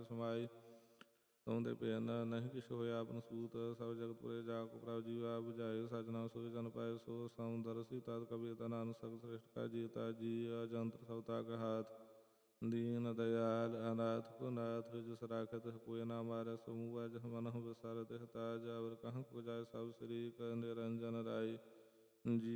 ਸਮਾਈ। ਤੁਮਦੇ ਭੇਨ ਨਹੀਂ ਕਿਛ ਹੋਇਆ ਆਪਨ ਸੂਤ, ਸਭ ਜਗਤ ਪੁਰੇ ਜਾ ਕੋ ਪ੍ਰਭ ਜੀਵਾ ਬੁਝਾਏ। ਸਜਣਾ ਸੋਈ ਜਨ ਪਾਏ ਸੋ ਸਮਦਰਸੀ, ਤਦ ਕਬੀਰ ਤਾ ਨਾਨਕ ਸਗਲ ਸ੍ਰਿਸ਼ਟ ਕਾ ਜੀਤਾ। ਜੀ ਅਜੰਤਰ ਸਭ ਤਾਕੇ ਹਾਥ, दीन दयाल अनाथ को नाथ। जिस राखत कोई ना मारे, सो मुआ जह मनहु विसारत। ताज अवर कहाँ को जाय, सब श्री कर निरंजन राय। जी